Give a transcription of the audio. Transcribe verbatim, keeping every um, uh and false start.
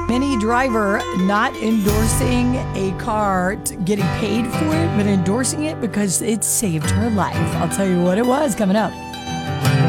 Minnie Driver not endorsing a car, t- getting paid for it, but endorsing it because it saved her life. I'll tell you what it was coming up.